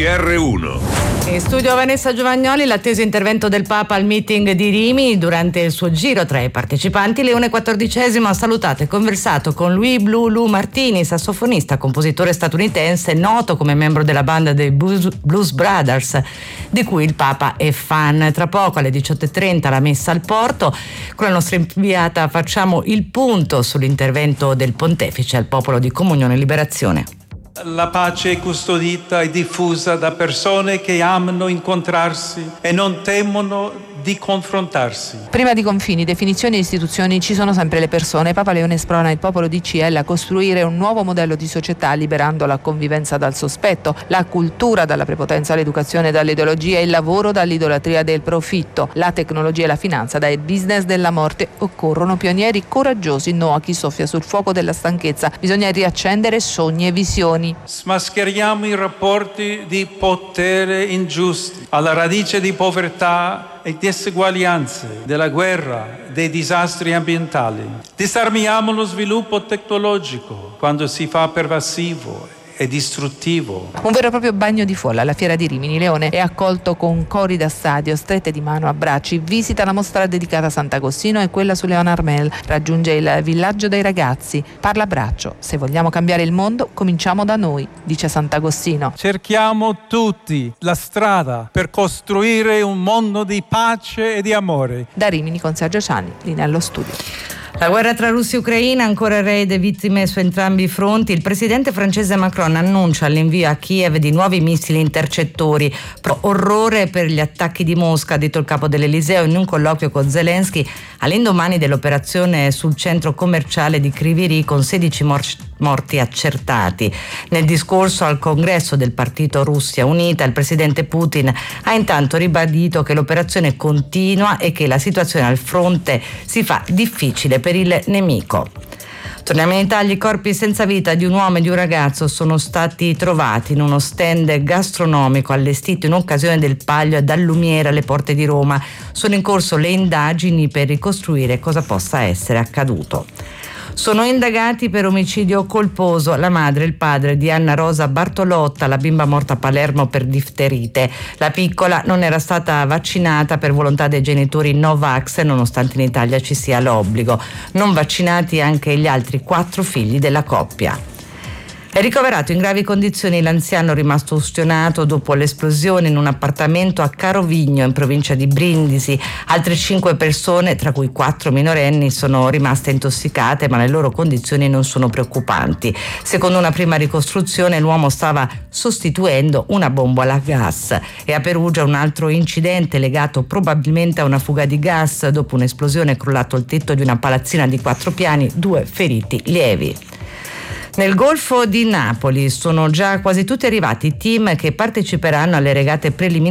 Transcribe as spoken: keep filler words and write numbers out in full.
G R uno. In studio Vanessa Giovagnoli, l'atteso intervento del Papa al meeting di Rimini. Durante il suo giro tra i partecipanti, Leone quattordicesimo ha salutato e conversato con Louis Blue Lou Martini, sassofonista, compositore statunitense, noto come membro della banda dei Blues, Blues Brothers, di cui il Papa è fan. Tra poco alle diciotto e trenta la messa al porto. Con la nostra inviata facciamo il punto sull'intervento del Pontefice al popolo di Comunione e Liberazione. La pace è custodita e diffusa da persone che amano incontrarsi e non temono di confrontarsi. Prima di confini, definizioni e istituzioni ci sono sempre le persone. Papa Leone sprona il popolo di C L a costruire un nuovo modello di società liberando la convivenza dal sospetto, la cultura dalla prepotenza, l'educazione dall'ideologia, il lavoro dall'idolatria del profitto, la tecnologia e la finanza dal business della morte. Occorrono pionieri coraggiosi, no a chi soffia sul fuoco della stanchezza. Bisogna riaccendere sogni e visioni. Smascheriamo i rapporti di potere ingiusti, alla radice di povertà e diseguaglianze, della guerra, dei disastri ambientali. Disarmiamo lo sviluppo tecnologico quando si fa pervasivo e distruttivo. Un vero e proprio bagno di folla alla Fiera di Rimini. Leone è accolto con cori da stadio, strette di mano, abbracci. Visita la mostra dedicata a Sant'Agostino e quella su Leon Armel. Raggiunge il villaggio dei ragazzi. Parla a braccio. Se vogliamo cambiare il mondo, cominciamo da noi, dice Sant'Agostino. Cerchiamo tutti la strada per costruire un mondo di pace e di amore. Da Rimini con Sergio Ciani, linea allo studio. La guerra tra Russia e Ucraina, ancora raid e vittime su entrambi i fronti. Il presidente francese Macron annuncia l'invio a Kiev di nuovi missili intercettori. Pro orrore per gli attacchi di Mosca, ha detto il capo dell'Eliseo in un colloquio con Zelensky all'indomani dell'operazione sul centro commerciale di Kryvyi con sedici morti morti accertati. Nel discorso al congresso del partito Russia Unita, il presidente Putin ha intanto ribadito che l'operazione continua e che la situazione al fronte si fa difficile per il nemico. Torniamo in Italia. I corpi senza vita di un uomo e di un ragazzo sono stati trovati in uno stand gastronomico allestito in occasione del Palio ad Allumiere alle porte di Roma. Sono in corso le indagini per ricostruire cosa possa essere accaduto. Sono indagati per omicidio colposo la madre e il padre di Anna Rosa Bartolotta, la bimba morta a Palermo per difterite. La piccola non era stata vaccinata per volontà dei genitori Novax, nonostante in Italia ci sia l'obbligo. Non vaccinati anche gli altri quattro figli della coppia. È ricoverato in gravi condizioni l'anziano rimasto ustionato dopo l'esplosione in un appartamento a Carovigno, in provincia di Brindisi. Altre cinque persone, tra cui quattro minorenni, sono rimaste intossicate, ma le loro condizioni non sono preoccupanti. Secondo una prima ricostruzione, l'uomo stava sostituendo una bombola a gas. E a Perugia un altro incidente legato probabilmente a una fuga di gas. Dopo un'esplosione è crollato il tetto di una palazzina di quattro piani, due feriti lievi. Nel Golfo di Napoli sono già quasi tutti arrivati i team che parteciperanno alle regate preliminari